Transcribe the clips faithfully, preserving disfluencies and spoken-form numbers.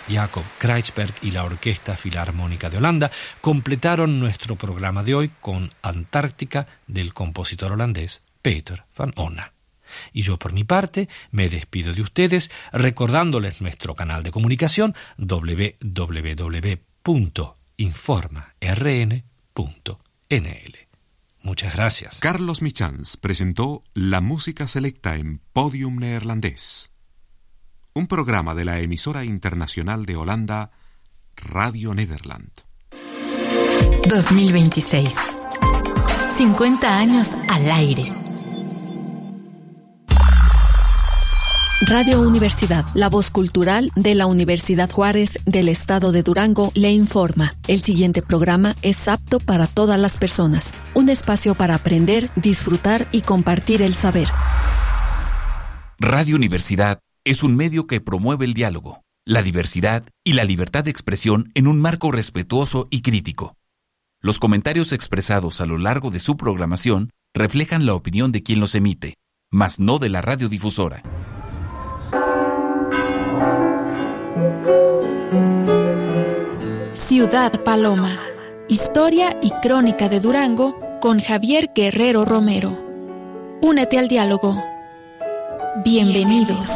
Jacob Kreuzberg y la Orquesta Filarmónica de Holanda completaron nuestro programa de hoy con Antártica del compositor holandés Peter van Onna. Y yo por mi parte me despido de ustedes recordándoles nuestro canal de comunicación doble u doble u doble u punto informa r n punto n l. Muchas gracias. Carlos Michans presentó la música selecta en Podium Neerlandés, un programa de la emisora internacional de Holanda, Radio Nederland. dos mil veintiséis. cincuenta años al aire. Radio Universidad, la voz cultural de la Universidad Juárez del Estado de Durango, le informa. El siguiente programa es apto para todas las personas. Un espacio para aprender, disfrutar y compartir el saber. Radio Universidad es un medio que promueve el diálogo, la diversidad y la libertad de expresión en un marco respetuoso y crítico. Los comentarios expresados a lo largo de su programación reflejan la opinión de quien los emite, mas no de la radiodifusora. Ciudad Paloma. Historia y crónica de Durango con Javier Guerrero Romero. Únete al diálogo. Bienvenidos.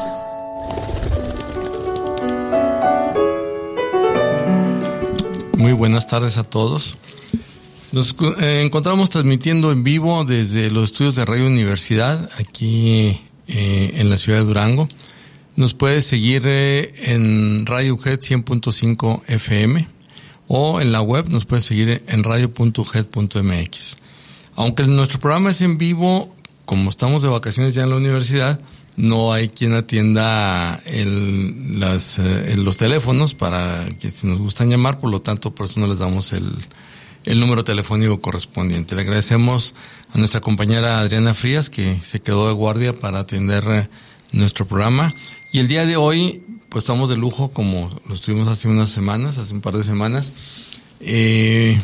Muy buenas tardes a todos. Nos eh, encontramos transmitiendo en vivo desde los estudios de Radio Universidad, aquí eh, en la ciudad de Durango. Nos puede seguir eh, en Radio U G E D cien punto cinco F M o en la web nos puede seguir en radio punto u g e d punto m x. Aunque nuestro programa es en vivo, como estamos de vacaciones ya en la universidad, no hay quien atienda el, las, eh, los teléfonos para que si nos gustan llamar, por lo tanto por eso no les damos el, el número telefónico correspondiente. Le agradecemos a nuestra compañera Adriana Frías que se quedó de guardia para atender eh, nuestro programa. Y el día de hoy, pues estamos de lujo, como lo estuvimos hace unas semanas, hace un par de semanas. Eh,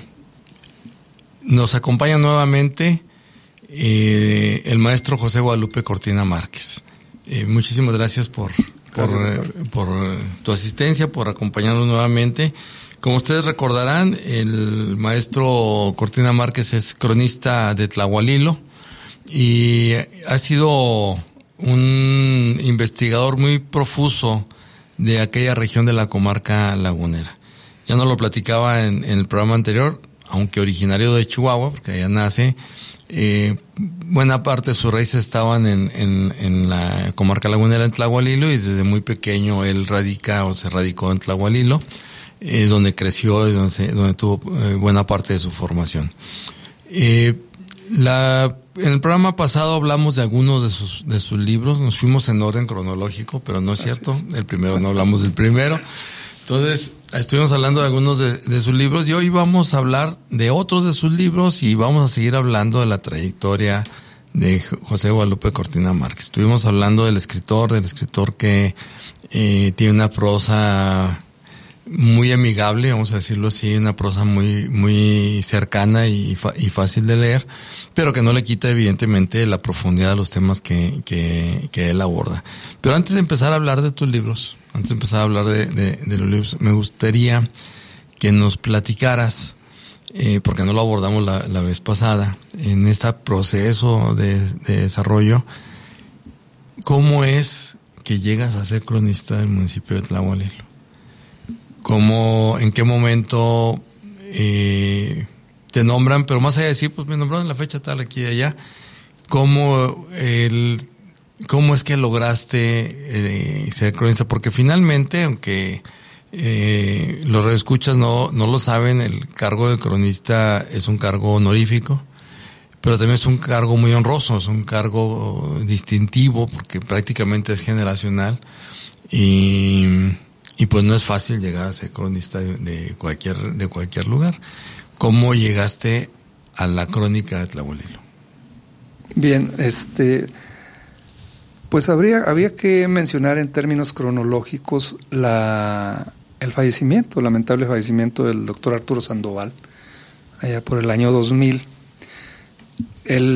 nos acompaña nuevamente eh, el maestro José Guadalupe Cortina Márquez. Eh, muchísimas gracias por, por, gracias, eh, por tu asistencia, por acompañarnos nuevamente. Como ustedes recordarán, el maestro Cortina Márquez es cronista de Tlahualilo y ha sido un investigador muy profuso de aquella región de la comarca lagunera. Ya nos lo platicaba en, en el programa anterior, aunque originario de Chihuahua, porque allá nace, eh, buena parte de sus raíces estaban en, en, en la comarca lagunera, en Tlahualilo, y desde muy pequeño él radica o se radicó en Tlahualilo, eh, donde creció y donde, se, donde tuvo eh, buena parte de su formación. Eh, la En el programa pasado hablamos de algunos de sus de sus libros, nos fuimos en orden cronológico, pero no es cierto, es. El primero no hablamos del primero. Entonces, estuvimos hablando de algunos de, de sus libros y hoy vamos a hablar de otros de sus libros y vamos a seguir hablando de la trayectoria de José Guadalupe Cortina Márquez. Estuvimos hablando del escritor, del escritor que eh, tiene una prosa muy amigable, vamos a decirlo así, una prosa muy muy cercana y, fa- y fácil de leer, pero que no le quita evidentemente la profundidad de los temas que, que, que él aborda. Pero antes de empezar a hablar de tus libros, antes de empezar a hablar de, de, de los libros, me gustaría que nos platicaras, eh, porque no lo abordamos la, la vez pasada, en este proceso de, de desarrollo, ¿cómo es que llegas a ser cronista del municipio de Tlahualilo? ¿Cómo, en qué momento eh, te nombran? Pero más allá de decir, pues me nombraron en la fecha tal, aquí y allá, ¿cómo, el, cómo es que lograste eh, ser cronista? Porque finalmente, aunque eh, los radioescuchas no, no lo saben, el cargo de cronista es un cargo honorífico, pero también es un cargo muy honroso, es un cargo distintivo, porque prácticamente es generacional y... Y pues no es fácil llegar a ser cronista de, de cualquier de cualquier lugar. ¿Cómo llegaste a la crónica de Tlahualilo? Bien, este, pues habría había que mencionar en términos cronológicos la el fallecimiento, el lamentable fallecimiento del doctor Arturo Sandoval, allá por el año dos mil. Él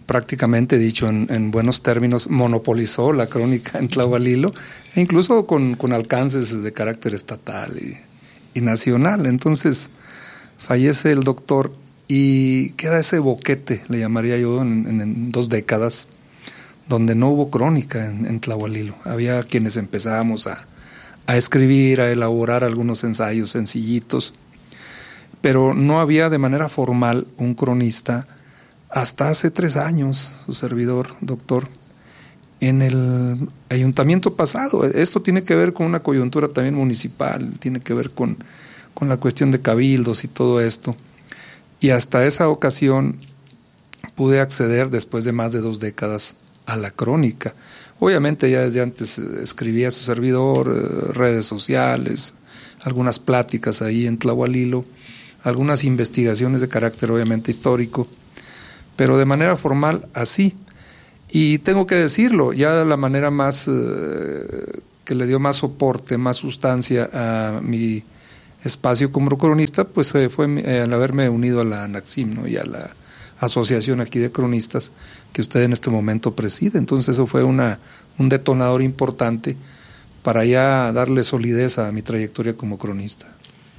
prácticamente dicho en, en buenos términos, monopolizó la crónica en Tlahualilo, e incluso con, con alcances de carácter estatal y, y nacional. Entonces fallece el doctor y queda ese boquete, le llamaría yo, en, en, en dos décadas, donde no hubo crónica en, en Tlahualilo. Había quienes empezábamos a, a escribir, a elaborar algunos ensayos sencillitos, pero no había de manera formal un cronista hasta hace tres años, su servidor, doctor, en el ayuntamiento pasado. Esto tiene que ver con una coyuntura también municipal, tiene que ver con, con la cuestión de cabildos y todo esto. Y hasta esa ocasión pude acceder, después de más de dos décadas, a la crónica. Obviamente ya desde antes escribía a su servidor, eh, redes sociales, algunas pláticas ahí en Tlahualilo, algunas investigaciones de carácter obviamente histórico, pero de manera formal así. Y tengo que decirlo, ya la manera más eh, que le dio más soporte, más sustancia a mi espacio como cronista, pues eh, fue eh, al haberme unido a la ANACSIM, ¿no? Y a la asociación aquí de cronistas que usted en este momento preside. Entonces eso fue una un detonador importante para ya darle solidez a mi trayectoria como cronista.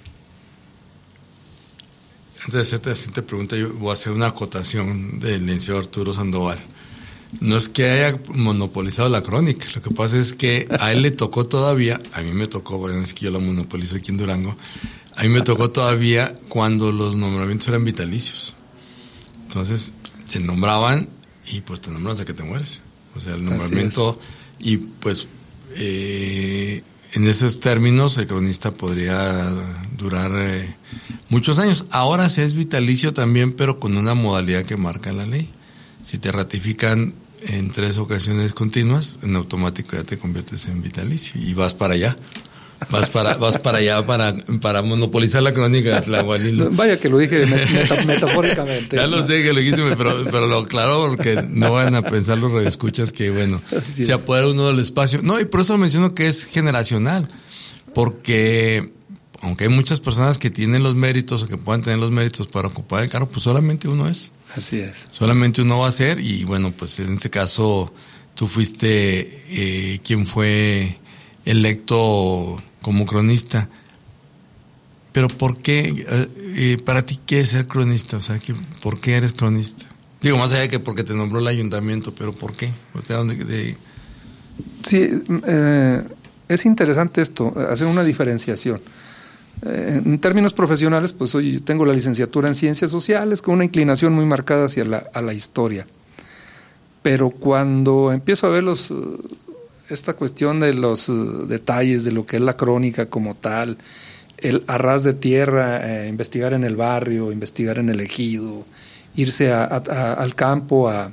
Antes de hacerte la siguiente pregunta, yo voy a hacer una acotación del licenciado Arturo Sandoval. No es que haya monopolizado la crónica, lo que pasa es que a él le tocó todavía, a mí me tocó, porque no es que yo la monopolizo aquí en Durango, a mí me tocó todavía cuando los nombramientos eran vitalicios. Entonces, te nombraban y pues te nombran hasta que te mueres. O sea, el nombramiento, y pues eh, en esos términos el cronista podría durar eh, muchos años. Ahora sí es vitalicio también, pero con una modalidad que marca la ley. Si te ratifican en tres ocasiones continuas, en automático ya te conviertes en vitalicio y vas para allá. Vas para vas para allá para, para monopolizar la crónica de Tlahualilo. Vaya que lo dije meta, metafóricamente. Ya lo sé que lo dijiste, pero, pero lo aclaro porque no van a pensar los radioescuchas que, bueno, Así se es. apodera uno del espacio. No, y por eso menciono que es generacional, porque aunque hay muchas personas que tienen los méritos o que puedan tener los méritos para ocupar el cargo, pues solamente uno es. Así es. Solamente uno va a ser, y bueno, pues en este caso tú fuiste eh, quien fue electo como cronista. Pero ¿por qué? Eh, para ti, ¿qué es ser cronista? O sea, ¿por qué eres cronista? Digo, más allá de que porque te nombró el ayuntamiento, pero ¿por qué? O sea, ¿dónde, de... Sí, eh, es interesante esto, hacer una diferenciación. Eh, en términos profesionales, pues hoy tengo la licenciatura en Ciencias Sociales con una inclinación muy marcada hacia la, a la historia. Pero cuando empiezo a ver los... esta cuestión de los uh, detalles de lo que es la crónica como tal, el a ras de tierra, eh, investigar en el barrio, investigar en el ejido, irse a, a, a, al campo a,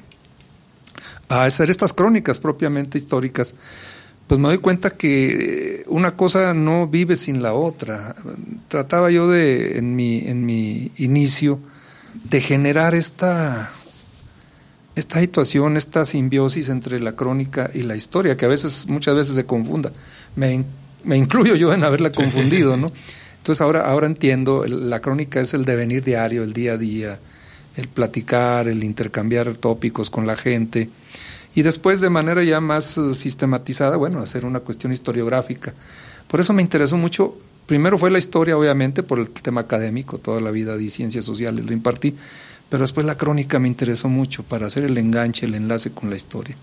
a hacer estas crónicas propiamente históricas, pues me doy cuenta que una cosa no vive sin la otra. Trataba yo de, en mi, en mi inicio, de generar esta... esta situación, esta simbiosis entre la crónica y la historia, que a veces, muchas veces se confunda. Me, me incluyo yo en haberla confundido, ¿no? Entonces ahora, ahora entiendo, la crónica es el devenir diario, el día a día, el platicar, el intercambiar tópicos con la gente, y después de manera ya más sistematizada, bueno, hacer una cuestión historiográfica. Por eso me interesó mucho. Primero fue la historia, obviamente, por el tema académico, toda la vida de ciencias sociales lo impartí, pero después la crónica me interesó mucho para hacer el enganche, el enlace con la historia.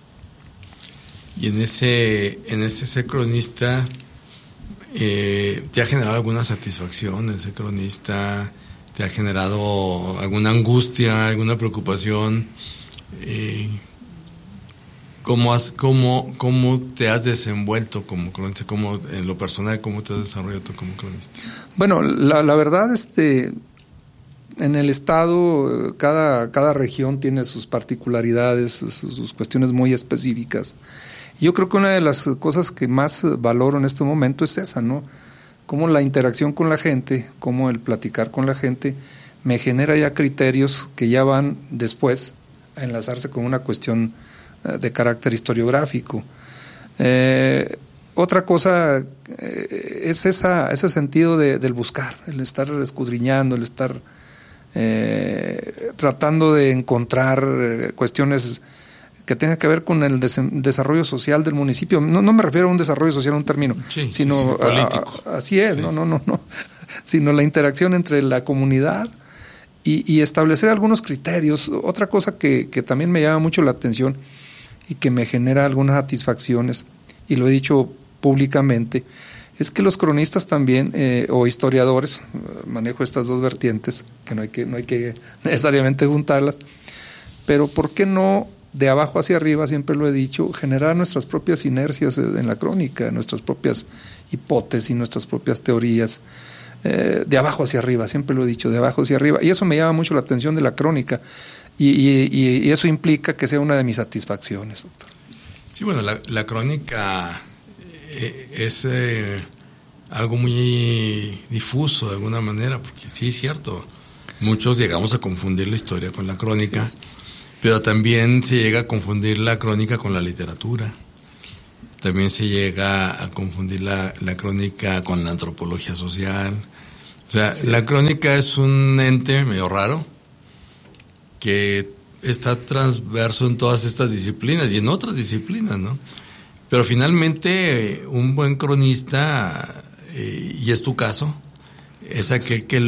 Y en ese, en ese ser cronista, eh, ¿te ha generado alguna satisfacción el ser cronista? ¿Te ha generado alguna angustia, alguna preocupación? Eh, ¿cómo, has, cómo, ¿Cómo te has desenvuelto como cronista? ¿Cómo, en lo personal, cómo te has desarrollado tú como cronista? Bueno, la, la verdad, este... en el estado, cada, cada región tiene sus particularidades, sus, sus cuestiones muy específicas. Yo creo que una de las cosas que más valoro en este momento es esa, ¿no? Cómo la interacción con la gente, cómo el platicar con la gente me genera ya criterios que ya van después a enlazarse con una cuestión de carácter historiográfico. Eh, otra cosa eh, es esa, ese sentido de, del buscar, el estar escudriñando, el estar eh, tratando de encontrar eh, cuestiones que tengan que ver con el des- desarrollo social del municipio. No, no me refiero a un desarrollo social, un término, sí, sino sí, sí, político. A, a, así es, sí. no, no, no, no, sino la interacción entre la comunidad y, y establecer algunos criterios. Otra cosa que, que también me llama mucho la atención y que me genera algunas satisfacciones, y lo he dicho públicamente, es que los cronistas también, eh, o historiadores, manejo estas dos vertientes, que no hay que, no hay que necesariamente juntarlas, pero ¿por qué no de abajo hacia arriba, siempre lo he dicho, generar nuestras propias inercias en la crónica, nuestras propias hipótesis, nuestras propias teorías, eh, de abajo hacia arriba, siempre lo he dicho, de abajo hacia arriba, y eso me llama mucho la atención de la crónica, y, y, y eso implica que sea una de mis satisfacciones, doctor. Sí, bueno, la, la crónica eh, es eh, algo muy difuso de alguna manera, porque sí es cierto, muchos llegamos a confundir la historia con la crónica, sí. Pero también se llega a confundir la crónica con la literatura. También se llega a confundir la, la crónica con la antropología social. O sea, sí. La crónica es un ente medio raro que está transverso en todas estas disciplinas y en otras disciplinas, ¿no? Pero finalmente un buen cronista, eh, y es tu caso, es aquel que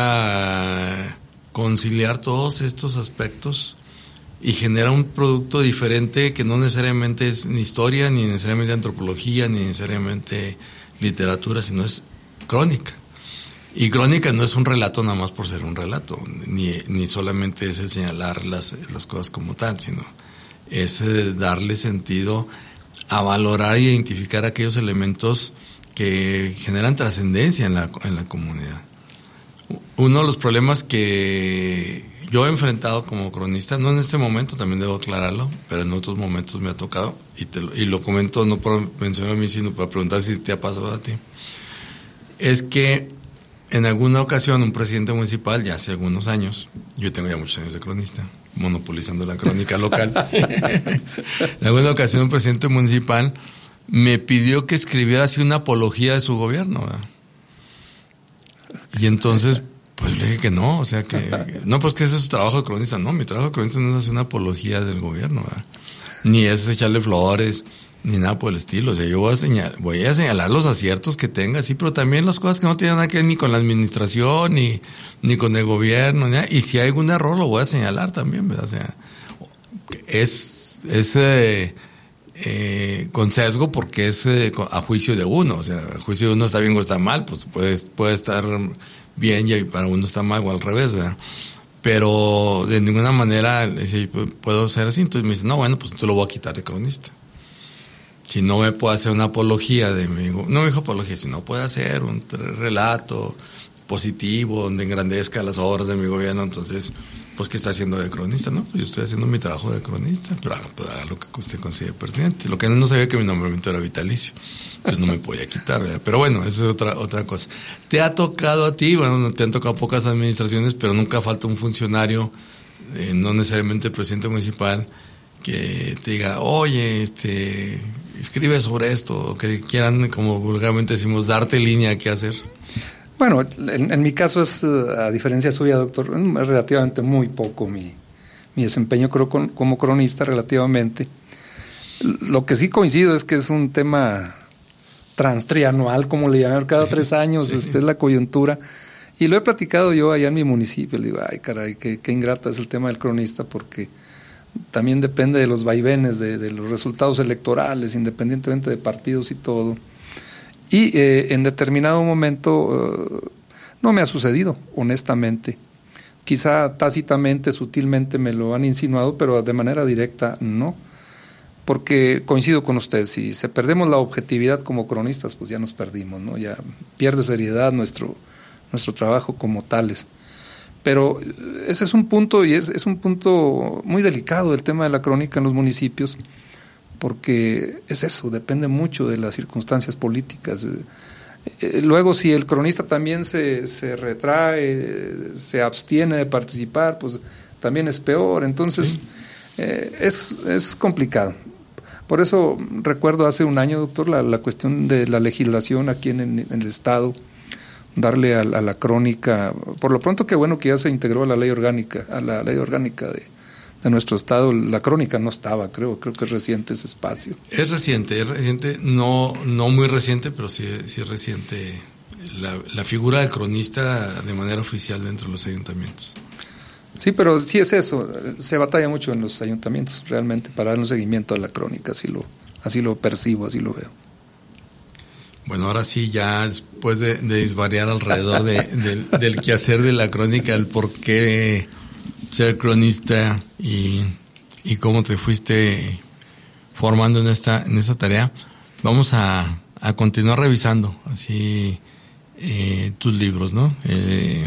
logra conciliar todos estos aspectos y genera un producto diferente que no necesariamente es ni historia, ni necesariamente antropología, ni necesariamente literatura, sino es crónica. Y crónica no es un relato nada más por ser un relato, ni, ni solamente es el señalar las, las cosas como tal, sino es eh, darle sentido a valorar e identificar aquellos elementos que generan trascendencia en la, en la comunidad. Uno de los problemas que yo he enfrentado como cronista, no en este momento, también debo aclararlo, pero en otros momentos me ha tocado, y, te lo, y lo comento no por mencionar a mí, sino para preguntar si te ha pasado a ti, es que en alguna ocasión un presidente municipal, ya hace algunos años, yo tengo ya muchos años de cronista, monopolizando la crónica local, en alguna ocasión un presidente municipal me pidió que escribiera así una apología de su gobierno, ¿verdad? Y entonces pues le dije que no, o sea que no, pues que ese es su trabajo de cronista. No, mi trabajo de cronista no es hacer una apología del gobierno, ¿verdad? Ni es echarle flores, ni nada por el estilo. O sea, yo voy a señalar, voy a señalar los aciertos que tenga, sí, pero también las cosas que no tienen nada que ver ni con la administración, ni, ni con el gobierno, ni nada. Y si hay algún error lo voy a señalar también, ¿verdad? O sea, es, es eh, eh, con sesgo porque es eh, a juicio de uno. O sea, a juicio de uno está bien o está mal, pues puede, puede estar bien y para uno está mal o al revés, ¿verdad? Pero de ninguna manera si puedo ser así. Entonces me dice, no, bueno, pues te lo voy a quitar de cronista. Si no me puedo hacer una apología de mi, no me dijo apología, si no puedo hacer un relato positivo donde engrandezca las obras de mi gobierno, entonces, pues, ¿qué está haciendo de cronista? No, pues yo estoy haciendo mi trabajo de cronista, pero haga, pues, haga lo que usted considere pertinente. Lo que no sabía que mi nombramiento era vitalicio, entonces no me podía quitar, ¿verdad? Pero bueno, esa es otra, otra cosa. Te ha tocado a ti, bueno, te han tocado pocas administraciones, pero nunca falta un funcionario, eh, no necesariamente el presidente municipal, que te diga, oye, este, escribe sobre esto, que quieran, como vulgarmente decimos, darte línea a qué hacer. Bueno, en, en mi caso es, a diferencia suya, doctor, es relativamente muy poco mi, mi desempeño creo con, como cronista, relativamente. Lo que sí coincido es que es un tema transtrianual, como le llaman, cada sí, tres años, sí. este, es la coyuntura. Y lo he platicado yo allá en mi municipio, le digo, ay caray, qué, qué ingrata es el tema del cronista, porque también depende de los vaivenes, de, de los resultados electorales, independientemente de partidos y todo. Y eh, en determinado momento eh, no me ha sucedido, honestamente. Quizá tácitamente, sutilmente me lo han insinuado, pero de manera directa no. Porque coincido con usted, si se perdemos la objetividad como cronistas, pues ya nos perdimos, ¿no? Ya pierde seriedad nuestro, nuestro trabajo como tales. Pero ese es un punto, y es, es un punto muy delicado el tema de la crónica en los municipios, porque es eso, depende mucho de las circunstancias políticas. Luego, si el cronista también se, se retrae, se abstiene de participar, pues también es peor. Entonces, sí. eh, es, es complicado. Por eso recuerdo hace un año, doctor, la, la cuestión de la legislación aquí en, en el Estado, darle a, a la crónica, por lo pronto que bueno que ya se integró a la ley orgánica, a la ley orgánica de, de nuestro estado. La crónica no estaba, creo, creo que es reciente ese espacio. Es reciente, es reciente, no, no muy reciente, pero sí, sí es reciente la, la figura del cronista de manera oficial dentro de los ayuntamientos. Sí, pero sí es eso, se batalla mucho en los ayuntamientos realmente para dar un seguimiento a la crónica, así lo, así lo percibo, así lo veo. Bueno, ahora sí, ya después de, de disvariar alrededor de, del, del quehacer de la crónica, el por qué ser cronista y, y cómo te fuiste formando en esta, en esta tarea, vamos a, a continuar revisando así eh, tus libros, ¿no? Eh,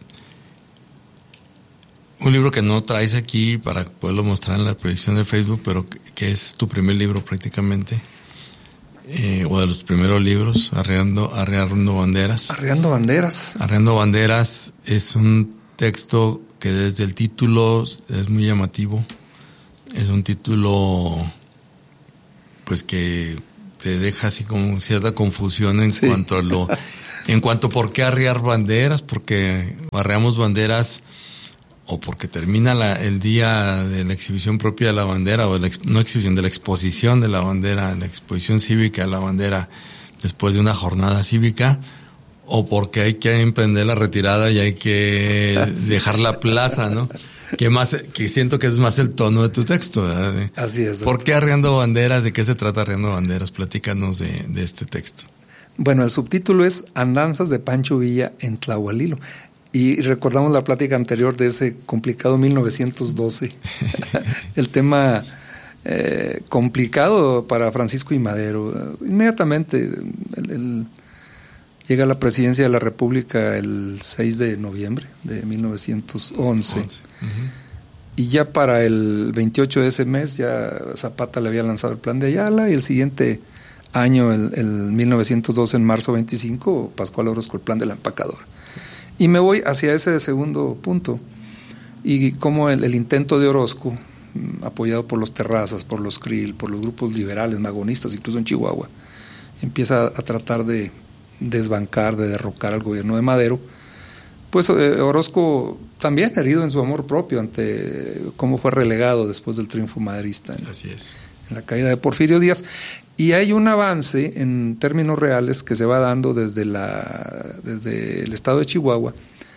un libro que no traes aquí para poderlo mostrar en la proyección de Facebook, pero que, que es tu primer libro prácticamente. Eh, o de los primeros libros, Arreando, Arreando Banderas. Arreando Banderas. Arreando Banderas es un texto que desde el título es muy llamativo. Es un título pues que te deja así como cierta confusión en sí. cuanto a lo, en cuanto a por qué arrear banderas, porque arreamos banderas o porque termina la, el día de la exhibición propia de la bandera, o la, no exhibición, de la exposición de la bandera, la exposición cívica de la bandera después de una jornada cívica, o porque hay que emprender la retirada y hay que dejar la plaza, ¿no? Que más, que siento que es más el tono de tu texto, ¿verdad? Así es. ¿Por qué Arreando Banderas? ¿De qué se trata Arreando Banderas? Platícanos de, de este texto. Bueno, el subtítulo es Andanzas de Pancho Villa en Tlahualilo. Y recordamos la plática anterior de ese complicado mil novecientos doce. El tema eh, complicado para Francisco I. Madero. Inmediatamente el, el, llega a la presidencia de la República el seis de noviembre de mil novecientos once. once. Uh-huh. Y ya para el veintiocho de ese mes ya Zapata le había lanzado el plan de Ayala, y el siguiente año, el, el mil novecientos doce, en marzo veinticinco, Pascual Orozco el plan de la empacadora. Y me voy hacia ese segundo punto, y como el, el intento de Orozco, apoyado por los Terrazas, por los Krill, por los grupos liberales, magonistas, incluso en Chihuahua, empieza a tratar de desbancar, de derrocar al gobierno de Madero. Pues eh, Orozco también herido en su amor propio ante cómo fue relegado después del triunfo maderista en, Así es. en la caída de Porfirio Díaz. Y hay un avance en términos reales que se va dando desde, la, desde el estado de Chihuahua,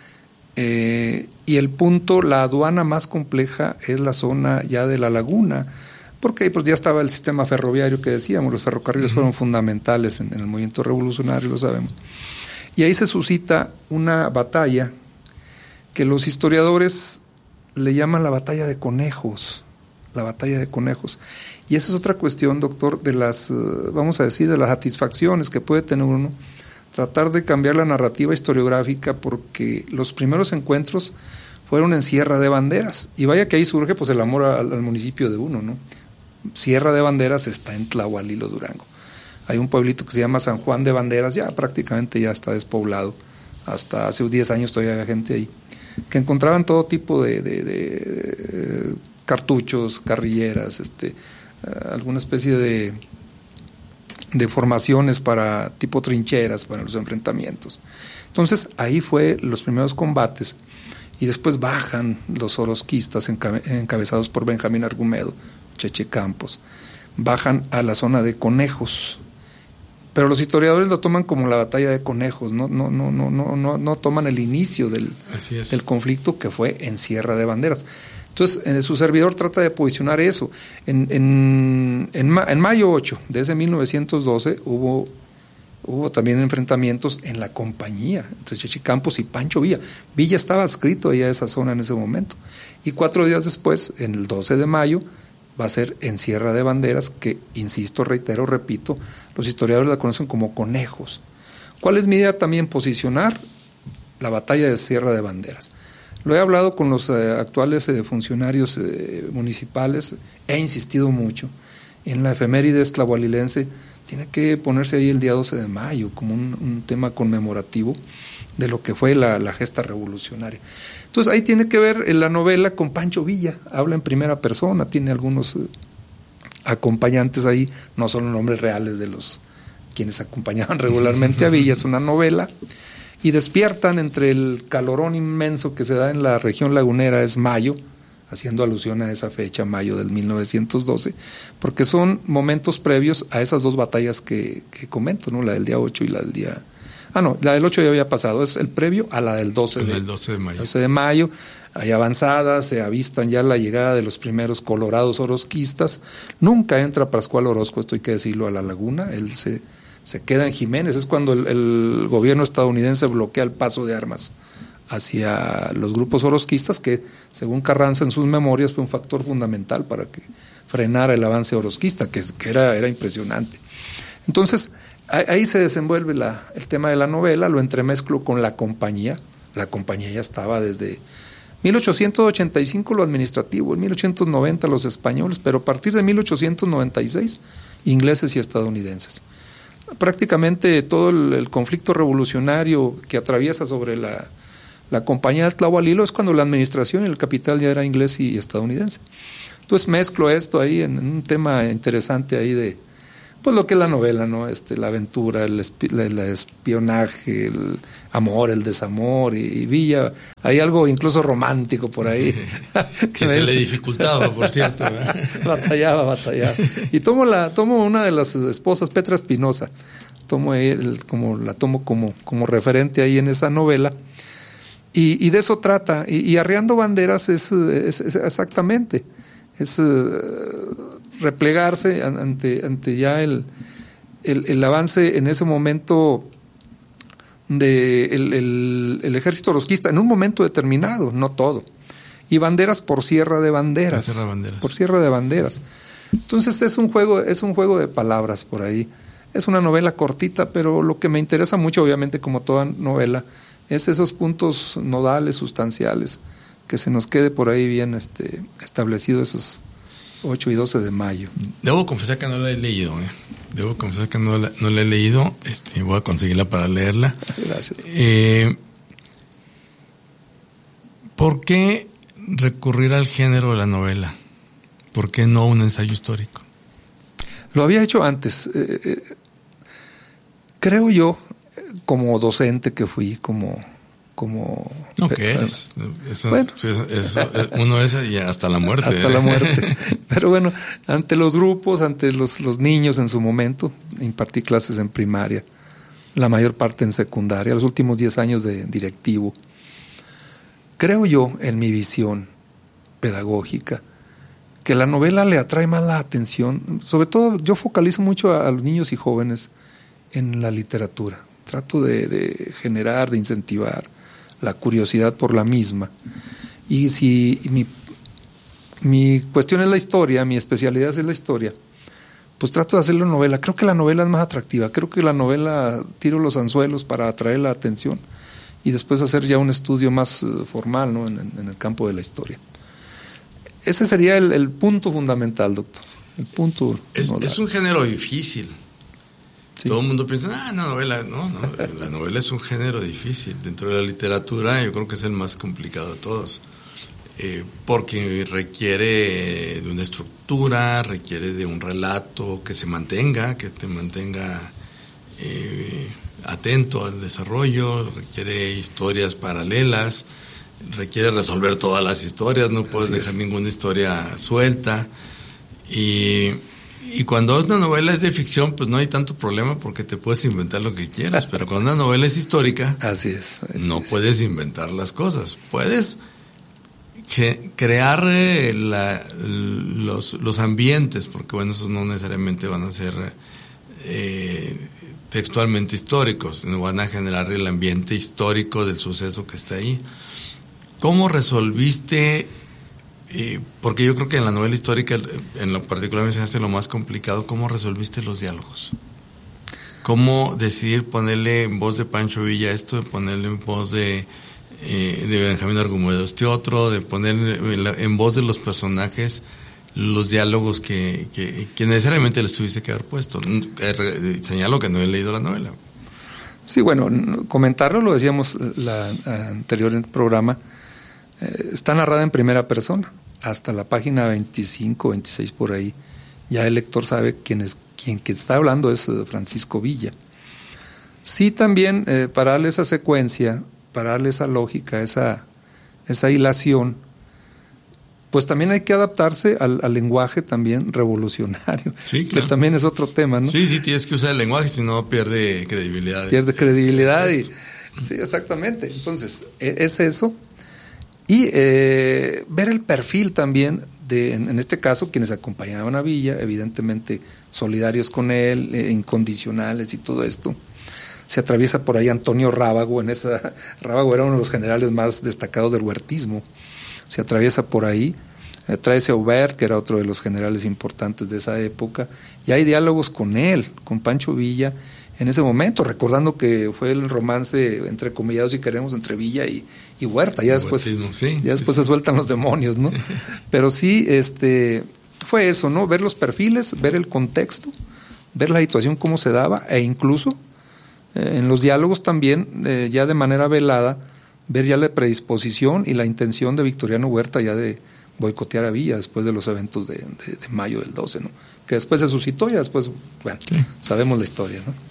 eh, y el punto, la aduana más compleja es la zona ya de la laguna, porque pues ya estaba el sistema ferroviario que decíamos, los ferrocarriles uh-huh. fueron fundamentales en, en el movimiento revolucionario, lo sabemos. Y ahí se suscita una batalla que los historiadores le llaman la batalla de conejos. La batalla de conejos. Y esa es otra cuestión, doctor, de las, vamos a decir, de las satisfacciones que puede tener uno, tratar de cambiar la narrativa historiográfica, porque los primeros encuentros fueron en Sierra de Banderas, y vaya que ahí surge pues el amor al, al municipio de uno, ¿no? Sierra de Banderas está en Tlahualilo, Durango. Hay un pueblito que se llama San Juan de Banderas, ya prácticamente ya está despoblado, hasta hace diez años todavía había gente ahí, que encontraban todo tipo de, de, de cartuchos, carrilleras, este, uh, alguna especie de, de formaciones para tipo trincheras para los enfrentamientos. Entonces ahí fue los primeros combates, y después bajan los orozquistas encabe, encabezados por Benjamín Argumedo, Cheche Campos, bajan a la zona de Conejos, pero los historiadores lo toman como la batalla de Conejos, no, no, no, no, no, no, no toman el inicio del, del conflicto, que fue en Sierra de Banderas. Entonces, en su servidor trata de posicionar eso. En, en, en, ma, en mayo ocho de ese mil novecientos doce hubo, hubo también enfrentamientos en la compañía entre Cheche Campos y Pancho Villa. Villa estaba adscrito allá a esa zona en ese momento. Y cuatro días después, en el doce de mayo, va a ser en Sierra de Banderas, que, insisto, reitero, repito, los historiadores la conocen como Conejos. ¿Cuál es mi idea también? Posicionar la batalla de Sierra de Banderas. Lo he hablado con los eh, actuales eh, funcionarios eh, municipales, he insistido mucho. En la efeméride tlahualilense tiene que ponerse ahí el día doce de mayo como un, un tema conmemorativo de lo que fue la, la gesta revolucionaria. Entonces ahí tiene que ver en la novela con Pancho Villa, habla en primera persona, tiene algunos eh, acompañantes ahí, no son los nombres reales de los quienes acompañaban regularmente a Villa, es una novela y despiertan entre el calorón inmenso que se da en la región lagunera, es mayo, haciendo alusión a esa fecha, mayo del mil novecientos doce, porque son momentos previos a esas dos batallas que, que comento, ¿no? La del día ocho y la del día... Ah, no, la del ocho ya había pasado, es el previo a la del doce de, doce de mayo. doce de mayo, hay avanzadas, se avistan ya la llegada de los primeros colorados orozquistas. Nunca entra Pascual Orozco, esto hay que decirlo, a la laguna, él se, se queda en Jiménez, es cuando el, el gobierno estadounidense bloquea el paso de armas hacia los grupos orozquistas, que según Carranza en sus memorias fue un factor fundamental para que frenara el avance orozquista, que, que era, era impresionante. Entonces, ahí se desenvuelve la, el tema de la novela, lo entremezclo con la compañía. La compañía ya estaba desde mil ochocientos ochenta y cinco lo administrativo, en mil ochocientos noventa los españoles, pero a partir de mil ochocientos noventa y seis ingleses y estadounidenses. Prácticamente todo el, el conflicto revolucionario que atraviesa sobre la, la compañía del Tlahualilo es cuando la administración y el capital ya era inglés y estadounidense. Entonces mezclo esto ahí en, en un tema interesante ahí de pues lo que es la novela, ¿no? Este, la aventura, el, espi- el espionaje, el amor, el desamor y, y Villa. Hay algo incluso romántico por ahí. que que se me... le dificultaba, por cierto. batallaba, batallaba. Y tomo la, tomo una de las esposas, Petra Espinosa. Tomo el, como la tomo como, como referente ahí en esa novela. Y, y de eso trata. Y, y Arriando Banderas es, es, es exactamente. Es uh, replegarse ante, ante ya el, el, el avance en ese momento de el, el, el ejército orozquista, en un momento determinado, no todo. Y Banderas por Sierra de Banderas. Sierra Banderas. Por Sierra de Banderas. Entonces es un juego, es un juego de palabras por ahí. Es una novela cortita, pero lo que me interesa mucho, obviamente, como toda novela, es esos puntos nodales, sustanciales, que se nos quede por ahí bien este, establecido esos ocho y doce de mayo. Debo confesar que no la he leído, ¿eh? Debo confesar que no la, no la he leído. Este, voy a conseguirla para leerla. Gracias. Eh, ¿Por qué recurrir al género de la novela? ¿Por qué no un ensayo histórico? Lo había hecho antes. Eh, eh, creo yo, como docente que fui, como... como no, ¿qué eres? Eso, bueno. eso, eso, uno es y hasta la muerte. Hasta ¿eh? la muerte. Pero bueno, ante los grupos, ante los, los niños en su momento, impartí clases en primaria, la mayor parte en secundaria, los últimos diez años de directivo. Creo yo, en mi visión pedagógica, que la novela le atrae más la atención. Sobre todo, yo focalizo mucho a, a los niños y jóvenes en la literatura. Trato de, de generar, de incentivar la curiosidad por la misma. Y si mi, mi cuestión es la historia, mi especialidad es la historia, pues trato de hacerlo en novela. Creo que la novela es más atractiva. Creo que la novela tiro los anzuelos para atraer la atención y después hacer ya un estudio más uh, formal, ¿no? en, en el campo de la historia. Ese sería el, el punto fundamental, doctor. El punto es, es un género difícil. Sí. Todo el mundo piensa, ah, no, novela, no, no, la novela es un género difícil. Dentro de la literatura yo creo que es el más complicado de todos, eh, porque requiere de una estructura, requiere de un relato que se mantenga, que te mantenga eh, atento al desarrollo, requiere historias paralelas, requiere resolver todas las historias, no puedes dejar ninguna historia suelta. Y... Y cuando una novela es de ficción, pues no hay tanto problema porque te puedes inventar lo que quieras. Pero cuando una novela es histórica, así es, así no es. puedes inventar las cosas. Puedes que, crear eh, la, los, los ambientes, porque bueno, esos no necesariamente van a ser eh, textualmente históricos, sino van a generar el ambiente histórico del suceso que está ahí. ¿Cómo resolviste? Eh, porque yo creo que en la novela histórica, en lo particular, me hace lo más complicado. ¿Cómo resolviste los diálogos? ¿Cómo decidir ponerle en voz de Pancho Villa esto, de ponerle en voz de, eh, de Benjamín Argumedo este otro, de ponerle en, la, en voz de los personajes los diálogos que, que, que necesariamente les tuviste que haber puesto? Eh, señalo que no he leído la novela. Sí, bueno, comentarlo, lo decíamos la anterior en el programa. Eh, está narrada en primera persona, hasta la página veinticinco, veintiséis por ahí. Ya el lector sabe quién es, quien, quien está hablando es Francisco Villa. sí también eh, para darle esa secuencia, para darle esa lógica, esa, esa hilación, pues también hay que adaptarse al, al lenguaje también revolucionario, sí, claro. que también es otro tema, ¿no? Sí, sí, tienes que usar el lenguaje, si no pierde credibilidad. Pierde credibilidad y... Sí, exactamente. Entonces, es eso. Y eh, ver el perfil también de, en, en este caso, quienes acompañaban a Villa, evidentemente solidarios con él, eh, incondicionales y todo esto. Se atraviesa por ahí Antonio Rábago, en esa Rábago era uno de los generales más destacados del huertismo. Se atraviesa por ahí, eh, trae a Aubert, que era otro de los generales importantes de esa época, y hay diálogos con él, con Pancho Villa, en ese momento, recordando que fue el romance, entre comillados si queremos, entre Villa y, y Huerta. Ya después, sí, ya después sí. se sueltan los demonios, ¿no? Pero sí, este, fue eso, ¿no? Ver los perfiles, ver el contexto, ver la situación cómo se daba, e incluso eh, en los diálogos también, eh, ya de manera velada, ver ya la predisposición y la intención de Victoriano Huerta ya de boicotear a Villa después de los eventos de, de, de mayo del doce, ¿no? Que después se suscitó, ya después, bueno, sí. sabemos la historia, ¿no?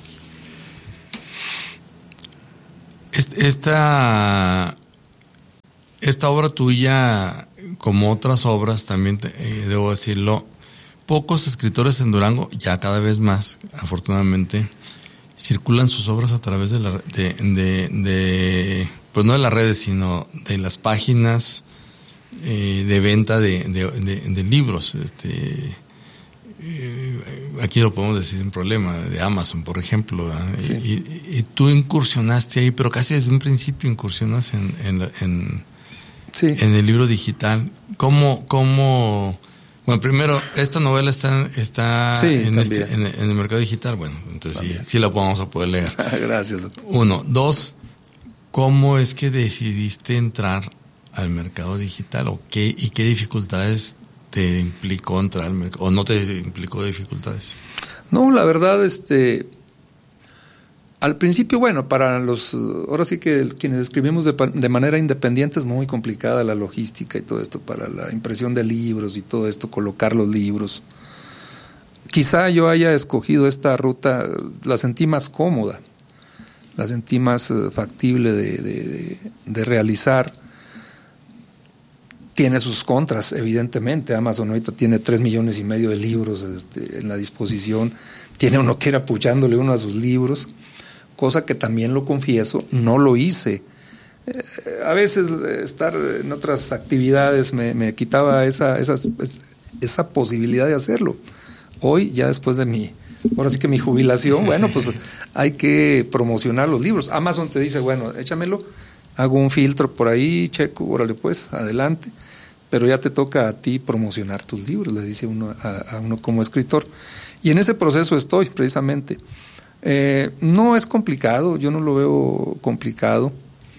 Esta, esta obra tuya, como otras obras, también te, eh, debo decirlo, pocos escritores en Durango, ya cada vez más, afortunadamente, circulan sus obras a través de, la, de, de, de pues no de las redes, sino de las páginas eh, de venta de, de, de, de libros. Este, eh, aquí lo podemos decir sin problema, de Amazon, por ejemplo. Sí. Y, y, y tú incursionaste ahí, pero casi desde un principio incursionas en, en, en, sí. en el libro digital. ¿Cómo, cómo Bueno, primero, esta novela está, está sí, en, este, en, en el mercado digital. Bueno, entonces sí, sí la vamos a poder leer. Gracias, doctor. Uno. Dos, ¿cómo es que decidiste entrar al mercado digital? ¿O qué, y qué dificultades te implicó entrar al mercado? ¿O no te implicó dificultades? No, la verdad, este... al principio, bueno, para los, ahora sí que quienes escribimos de, de manera independiente es muy complicada la logística y todo esto para la impresión de libros y todo esto, colocar los libros. Quizá yo haya escogido esta ruta, la sentí más cómoda, la sentí más factible de, de, de, de realizar. Tiene sus contras, evidentemente. Amazon ahorita tiene tres millones y medio de libros este, en la disposición. Tiene uno que ir apuchándole uno a sus libros. Cosa que también lo confieso, no lo hice. Eh, a veces estar en otras actividades me, me quitaba esa, esa, esa posibilidad de hacerlo. Hoy, ya después de mi, ahora sí que mi jubilación, bueno, pues hay que promocionar los libros. Amazon te dice, bueno, échamelo, hago un filtro por ahí, checo, órale pues, adelante. Pero ya te toca a ti promocionar tus libros, le dice uno a, a uno como escritor. Y en ese proceso estoy, precisamente. Eh, no es complicado, yo no lo veo complicado.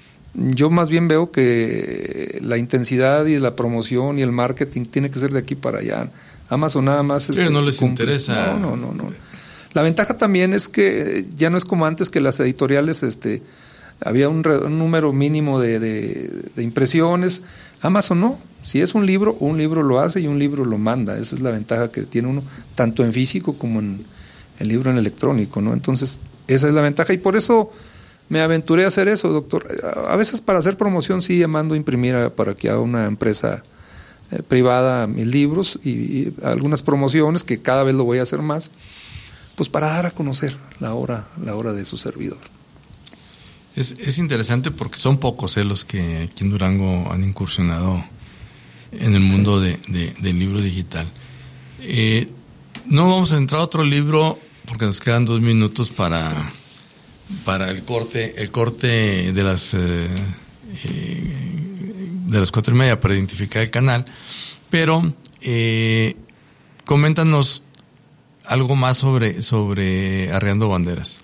Yo más bien veo que la intensidad y la promoción y el marketing tiene que ser de aquí para allá. Amazon nada más Pero este, no les cumple. interesa. No, no, no, no. La ventaja también es que ya no es como antes, que las editoriales este había un, re, un número mínimo de, de, de impresiones. Amazon no. Si es un libro, un libro lo hace y un libro lo manda. Esa es la ventaja que tiene uno, tanto en físico como en el libro en electrónico, ¿no? Entonces, esa es la ventaja, y por eso me aventuré a hacer eso, doctor. A veces para hacer promoción sí mando a imprimir a, para que haga una empresa eh, privada mis libros y, y algunas promociones, que cada vez lo voy a hacer más, pues para dar a conocer la obra, la obra de su servidor. Es, es interesante porque son pocos eh, los que aquí en Durango han incursionado en el mundo sí. de, de, del libro digital. Eh, no vamos a entrar a otro libro porque nos quedan dos minutos para, para el corte, el corte de las eh, eh, de las cuatro y media para identificar el canal. Pero eh, coméntanos algo más sobre, sobre Arriando Banderas.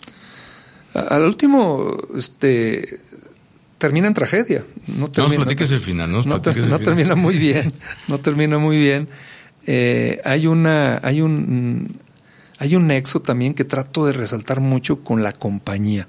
Al último, este termina en tragedia. No, termina, no nos platiques no, el final, no, no, ter, el no final. termina muy bien, no termina muy bien. Eh, hay una, hay un, hay un nexo también que trato de resaltar mucho con la compañía.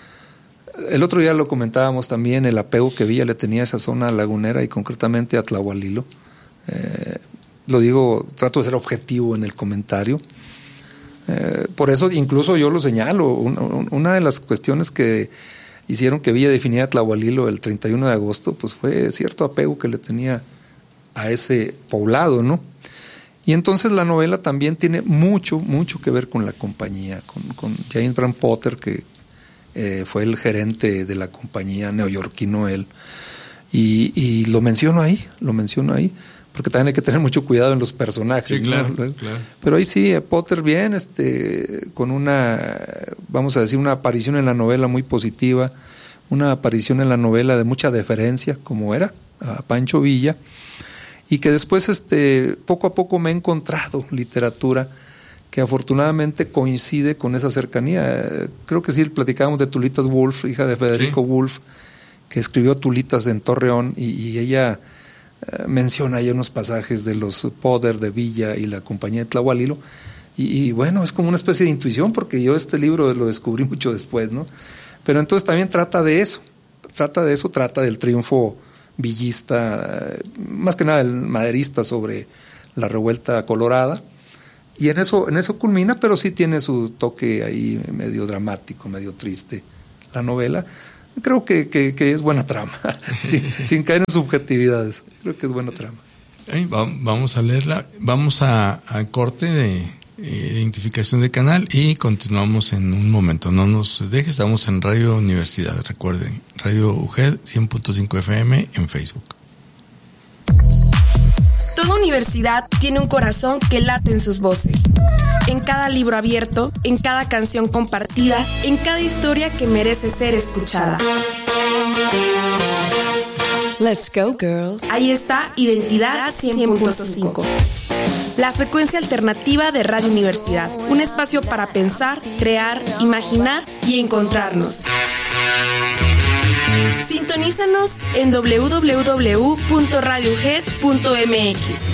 El otro día lo comentábamos también, el apego que Villa le tenía a esa zona lagunera y concretamente a Tlahualilo. Eh, lo digo, trato de ser objetivo en el comentario. Eh, por eso incluso yo lo señalo, una, una de las cuestiones que hicieron que Villa definiera Tlahualilo el treinta y uno de agosto, pues fue cierto apego que le tenía a ese poblado, ¿no? Y entonces la novela también tiene mucho, mucho que ver con la compañía, con, con James Brown Potter, que eh, fue el gerente de la compañía, neoyorquino él, y, y lo menciono ahí, lo menciono ahí, porque también hay que tener mucho cuidado en los personajes. Sí, claro, ¿no? claro. Pero ahí sí, Potter bien, este, con una, vamos a decir, una aparición en la novela muy positiva, una aparición en la novela de mucha deferencia, como era, a Pancho Villa, y que después este poco a poco me he encontrado literatura que afortunadamente coincide con esa cercanía. Creo que sí, platicábamos de Tulitas Wolf, hija de Federico sí. Wolf, que escribió Tulitas en Torreón, y, y ella eh, menciona ahí unos pasajes de los Potter de Villa y la compañía de Tlahualilo, y, y bueno, es como una especie de intuición, porque yo este libro lo descubrí mucho después, ¿no? Pero entonces también trata de eso, trata de eso, trata del triunfo villista, más que nada el maderista sobre la revuelta colorada, y en eso, en eso culmina, pero sí tiene su toque ahí medio dramático, medio triste la novela. Creo que, que, que es buena trama, sin, sin caer en subjetividades, creo que es buena trama. Hey, va, vamos a leerla, vamos a, a corte de identificación de canal y continuamos en un momento. No nos dejes, estamos en Radio Universidad, recuerden, Radio U G E D cien punto cinco F M en Facebook. Toda universidad tiene un corazón que late en sus voces. En cada libro abierto, en cada canción compartida, en cada historia que merece ser escuchada. Let's go, girls. Ahí está Identidad cien punto cinco. La frecuencia alternativa de Radio Universidad. Un espacio para pensar, crear, imaginar y encontrarnos. Sintonízanos en doble u doble u doble u punto radio u g e d punto m x.